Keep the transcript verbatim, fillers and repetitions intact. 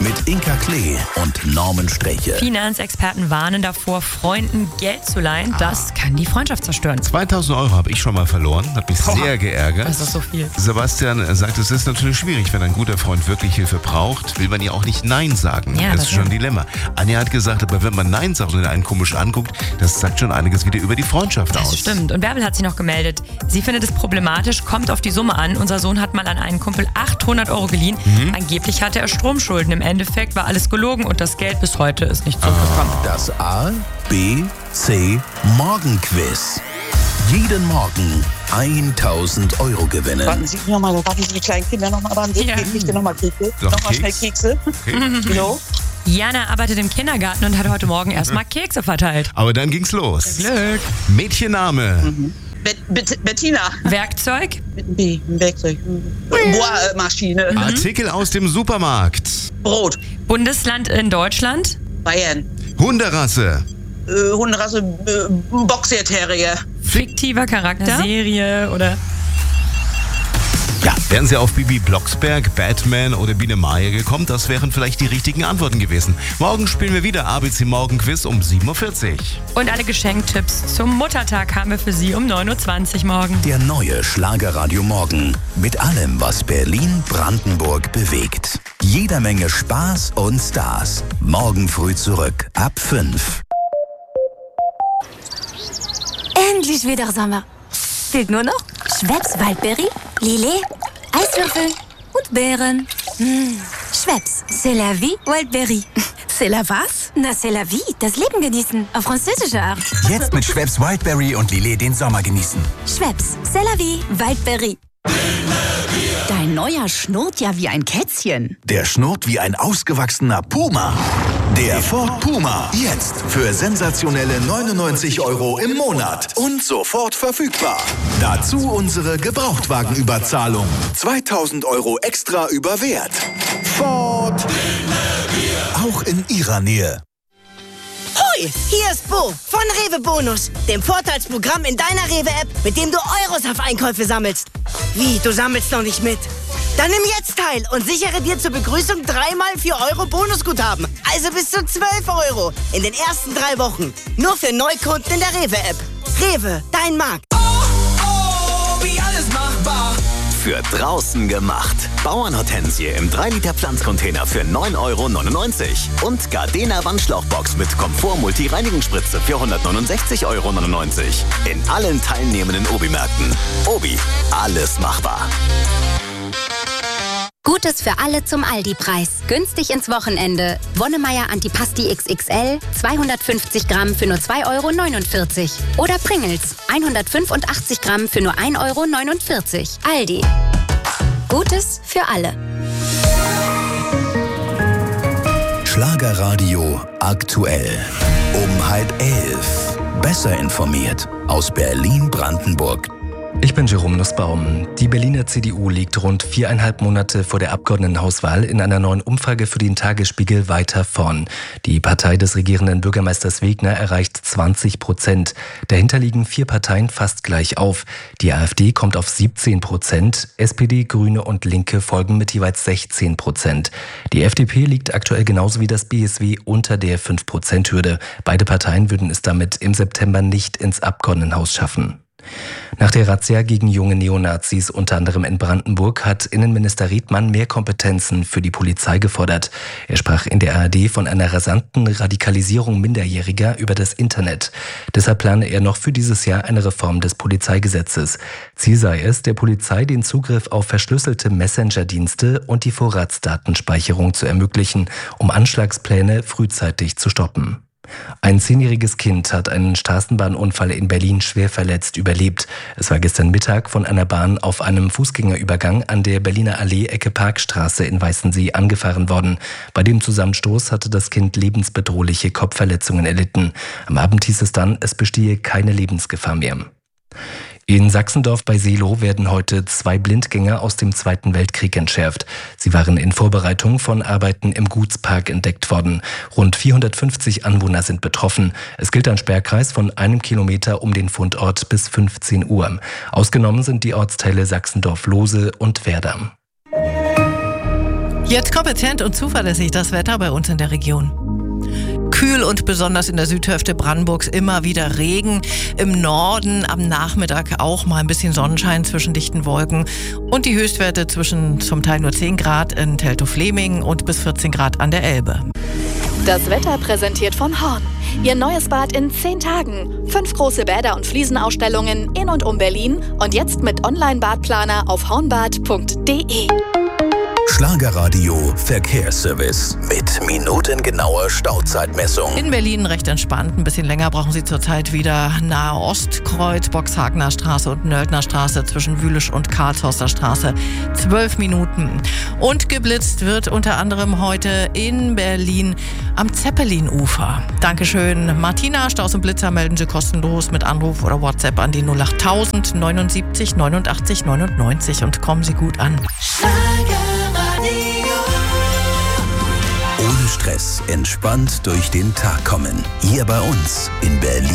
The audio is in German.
mit Inka Klee und Norman Streche. Finanzexperten warnen davor, Freunden Geld zu leihen. Das kann die Freundschaft zerstören. zweitausend Euro habe ich schon mal verloren. Hat mich Boah, sehr geärgert. Das ist so viel. Sebastian sagt, es ist natürlich schwierig, wenn ein guter Freund wirklich Hilfe braucht, will man ja auch nicht Nein sagen. Ja, das, das ist schon ein ja. Dilemma. Anja hat gesagt, aber wenn man Nein sagt und einen komisch anguckt, das sagt schon einiges wieder über die Freundschaft Das aus. stimmt. Und Bärbel hat sich noch gemeldet. Sie findet es problematisch, kommt auf die Summe an. Unser Sohn hat mal an einen Kumpel achthundert Euro geliehen. Mhm. Angeblich hatte er Stromschulden. Im Endeffekt war alles gelogen und das Geld bis heute ist nicht zurückgekommen. Das A, B, C Morgenquiz. Jeden Morgen tausend Euro gewinnen. Warten Sie nochmal, darf ich die kleinen Kinder nochmal ran? Ja. Ich möchte nochmal Kekse. Doch, Nochmal Keks. schnell Kekse. Okay. So. Jana arbeitet im Kindergarten und hat heute Morgen erstmal Kekse verteilt. Aber dann ging's los. Glück. Mädchenname. Mhm. Bet Bet Bettina. Werkzeug? B, Werkzeug. Bohrmaschine. Mhm. Artikel aus dem Supermarkt. Brot. Bundesland in Deutschland? Bayern. Hunderasse. Äh, Hunderasse. Äh, Boxer Terrier. Fiktiver Charakter? Serie oder... Ja, wären Sie auf Bibi Blocksberg, Batman oder Biene Maya gekommen, das wären vielleicht die richtigen Antworten gewesen. Morgen spielen wir wieder A B C Morgenquiz um sieben Uhr vierzig. Und alle Geschenktipps zum Muttertag haben wir für Sie um neun Uhr zwanzig morgen. Der neue Schlagerradio Morgen. Mit allem, was Berlin, Brandenburg bewegt. Jeder Menge Spaß und Stars. Morgen früh zurück ab fünf. Endlich wieder Sommer. Fehlt nur noch Schweppes Waldberry, Lillet, Eiswürfel und Beeren. Mmh. Schweppes, c'est la vie, Waldberry. C'est la was? Na, c'est la vie, das Leben genießen, auf französische Art. Jetzt mit Schweppes Wildberry und Lillet den Sommer genießen. Schweppes, c'est la vie, Waldberry. Dein neuer schnurrt ja wie ein Kätzchen. Der schnurrt wie ein ausgewachsener Puma. Der Ford Puma. Jetzt für sensationelle neunundneunzig Euro im Monat. Und sofort verfügbar. Dazu unsere Gebrauchtwagenüberzahlung. zweitausend Euro extra über Wert. Ford. Auch in Ihrer Nähe. Hoi, hier ist Bo von Rewe Bonus, dem Vorteilsprogramm in deiner Rewe-App, mit dem du Euros auf Einkäufe sammelst. Wie, du sammelst noch nicht mit? Dann nimm jetzt teil und sichere dir zur Begrüßung dreimal vier Euro Bonusguthaben. Also bis zu zwölf Euro in den ersten drei Wochen. Nur für Neukunden in der Rewe-App. Rewe, dein Markt. Oh, oh, wie alles machbar. Für draußen gemacht. Bauernhortensie im drei Liter Pflanzcontainer für neun Euro neunundneunzig. Und Gardena Wandschlauchbox mit Komfort Multi-Reinigungsspritze für hundertneunundsechzig Euro neunundneunzig. In allen teilnehmenden Obi-Märkten. Obi, alles machbar. Gutes für alle zum Aldi-Preis. Günstig ins Wochenende. Wonnemeier Antipasti X X L, zweihundertfünfzig Gramm für nur zwei Euro neunundvierzig. Oder Pringles, hundertfünfundachtzig Gramm für nur ein Euro neunundvierzig. Aldi. Gutes für alle. Schlagerradio aktuell. Um halb elf. Besser informiert aus Berlin-Brandenburg. Ich bin Jerome Nussbaum. Die Berliner C D U liegt rund viereinhalb Monate vor der Abgeordnetenhauswahl in einer neuen Umfrage für den Tagesspiegel weiter vorn. Die Partei des regierenden Bürgermeisters Wegner erreicht zwanzig Prozent. Dahinter liegen vier Parteien fast gleich auf. Die AfD kommt auf siebzehn Prozent. S P D, Grüne und Linke folgen mit jeweils sechzehn Prozent. Die F D P liegt aktuell genauso wie das B S W unter der fünf Prozent Hürde. Beide Parteien würden es damit im September nicht ins Abgeordnetenhaus schaffen. Nach der Razzia gegen junge Neonazis, unter anderem in Brandenburg, hat Innenminister Riedmann mehr Kompetenzen für die Polizei gefordert. Er sprach in der A R D von einer rasanten Radikalisierung Minderjähriger über das Internet. Deshalb plane er noch für dieses Jahr eine Reform des Polizeigesetzes. Ziel sei es, der Polizei den Zugriff auf verschlüsselte Messenger-Dienste und die Vorratsdatenspeicherung zu ermöglichen, um Anschlagspläne frühzeitig zu stoppen. Ein zehnjähriges Kind hat einen Straßenbahnunfall in Berlin schwer verletzt überlebt. Es war gestern Mittag von einer Bahn auf einem Fußgängerübergang an der Berliner Allee Ecke Parkstraße in Weißensee angefahren worden. Bei dem Zusammenstoß hatte das Kind lebensbedrohliche Kopfverletzungen erlitten. Am Abend hieß es dann, es bestehe keine Lebensgefahr mehr. In Sachsendorf bei Seelow werden heute zwei Blindgänger aus dem Zweiten Weltkrieg entschärft. Sie waren in Vorbereitung von Arbeiten im Gutspark entdeckt worden. Rund vierhundertfünfzig Anwohner sind betroffen. Es gilt ein Sperrkreis von einem Kilometer um den Fundort bis fünfzehn Uhr. Ausgenommen sind die Ortsteile Sachsendorf-Lohse und Werder. Jetzt kompetent und zuverlässig das Wetter bei uns in der Region. Kühl und besonders in der Südhälfte Brandenburgs immer wieder Regen. Im Norden am Nachmittag auch mal ein bisschen Sonnenschein zwischen dichten Wolken. Und die Höchstwerte zwischen zum Teil nur zehn Grad in Teltow-Fleming und bis vierzehn Grad an der Elbe. Das Wetter präsentiert von Horn. Ihr neues Bad in zehn Tagen. Fünf große Bäder- und Fliesenausstellungen in und um Berlin. Und jetzt mit Online-Badplaner auf hornbad punkt de. Schlagerradio Verkehrsservice mit minutengenauer Stauzeitmessung. In Berlin recht entspannt. Ein bisschen länger brauchen Sie zurzeit wieder nahe Ostkreuz, Boxhagener Straße und Nöldner Straße zwischen Wühlisch und Karlshorster Straße. Zwölf Minuten. Und geblitzt wird unter anderem heute in Berlin am Zeppelin-Ufer. Dankeschön. Martina, Staus und Blitzer melden Sie kostenlos mit Anruf oder WhatsApp an die null acht tausend neunundsiebzig neunundachtzig neunundneunzig und kommen Sie gut an. Ohne Stress, entspannt durch den Tag kommen. Hier bei uns in Berlin.